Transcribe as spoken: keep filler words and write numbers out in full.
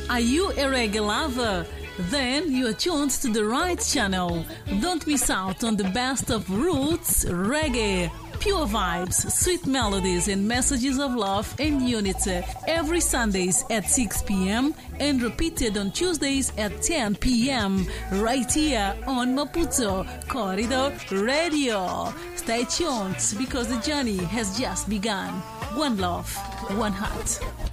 Are you a reggae lover? Then you are tuned to the right channel. Don't miss out on the best of roots, reggae, pure vibes, sweet melodies and messages of love and unity every Sundays at six p.m. and repeated on Tuesdays at ten p.m. right here on Maputo Corridor Radio. Stay tuned because the journey has just begun. One love, one heart.